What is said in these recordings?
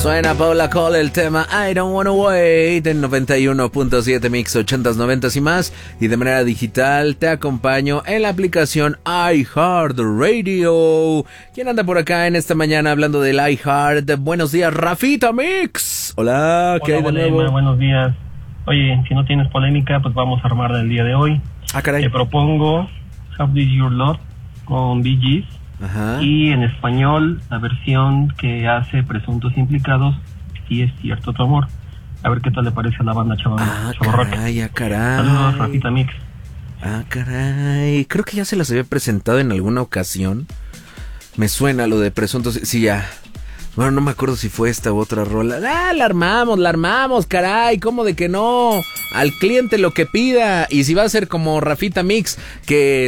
Suena Paula Cole, el tema I Don't Wanna Wait en 91.7 Mix 80s, 90s y más. Y de manera digital te acompaño en la aplicación iHeartRadio. ¿Quién anda por acá en esta mañana hablando del iHeart? Buenos días, Rafita Mix. Hola, ¿qué hay de nuevo? Buenos días. Oye, si no tienes polémica, pues vamos a armar del día de hoy. Caray. Te propongo How Did Your Love con Bee Gees. Ajá. Y en español, la versión que hace Presuntos Implicados, Si es cierto tu amor. A ver qué tal le parece a la banda Chavarroca. Caray, caray. Saludos, Rafita Mix. Caray. Creo que ya se las había presentado en alguna ocasión. Me suena lo de Presuntos. Sí, ya. Bueno, no me acuerdo si fue esta u otra rola. La armamos, caray. ¿Cómo de que no? Al cliente lo que pida. Y si va a ser como Rafita Mix, que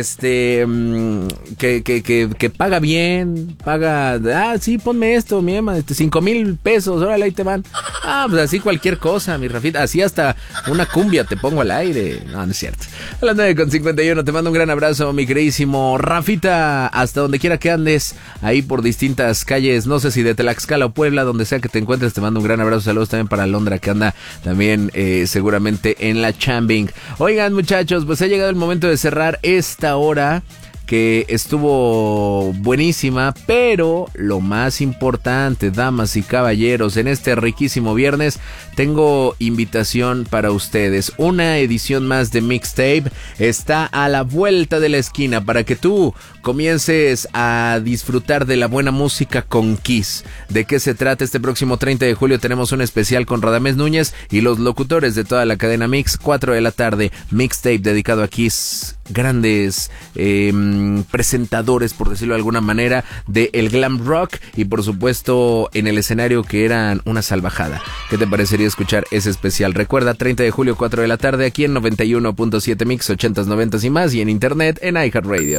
que paga bien, paga, sí, ponme esto, mi ema, 5,000 pesos, órale, ahí te van. Pues así cualquier cosa, mi Rafita, así hasta una cumbia te pongo al aire. No es cierto. A las 9:51, te mando un gran abrazo, mi queridísimo Rafita, hasta donde quiera que andes, ahí por distintas calles, no sé si de Tlaxcala o Puebla, donde sea que te encuentres, te mando un gran abrazo, saludos también para Londra, que anda también seguramente en la chambing. Oigan, muchachos, pues ha llegado el momento de cerrar esta hora que estuvo buenísima, pero lo más importante, damas y caballeros, en este riquísimo viernes tengo invitación para ustedes. Una edición más de Mixtape está a la vuelta de la esquina para que tú comiences a disfrutar de la buena música con Kiss. ¿De qué se trata? Este próximo 30 de julio tenemos un especial con Radamés Núñez y los locutores de toda la cadena Mix, 4 de la tarde, Mixtape dedicado a Kiss. Grandes presentadores, por decirlo de alguna manera, de el glam rock y por supuesto en el escenario que eran una salvajada. ¿Qué te parecería escuchar ese especial? Recuerda, 30 de julio, 4 de la tarde, aquí en 91.7 Mix 80s, 90s y más, y en internet en iHeartRadio.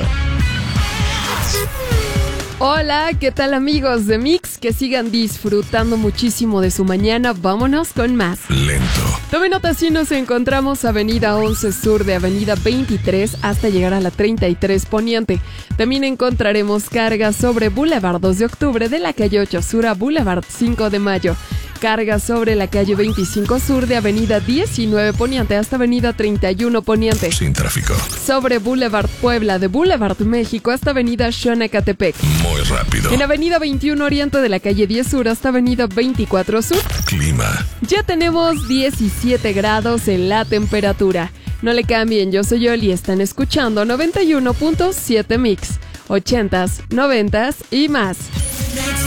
Hola, ¿qué tal amigos de Mix? Que sigan disfrutando muchísimo de su mañana. Vámonos con más. Lento. Tomen nota, si nos encontramos Avenida 11 Sur de Avenida 23 hasta llegar a la 33 Poniente. También encontraremos cargas sobre Boulevard 2 de Octubre de la calle 8 Sur a Boulevard 5 de Mayo. Cargas sobre la calle 25 Sur de Avenida 19 Poniente hasta Avenida 31 Poniente. Sin tráfico. Sobre Boulevard Puebla de Boulevard México hasta Avenida Xonacatepec. Muy rápido. En Avenida 21 Oriente de la calle 10 Sur hasta Avenida 24 Sur. Clima. Ya tenemos 17 grados en la temperatura. No le cambien, yo soy Yoli y están escuchando 91.7 Mix, 80s, 90s y más.